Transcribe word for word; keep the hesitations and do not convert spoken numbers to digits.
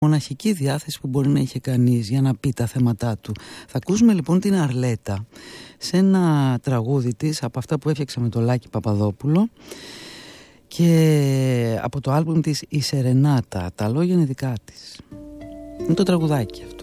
μοναχική διάθεση που μπορεί να είχε κανείς για να πει τα θέματά του. Θα ακούσουμε λοιπόν την Αρλέτα σε ένα τραγούδι της από αυτά που έφτιαξε με το Λάκη Παπαδόπουλο και από το άλμπουμ της «Η Σερενάτα». Τα λόγια είναι δικά της. Είναι το τραγουδάκι αυτό.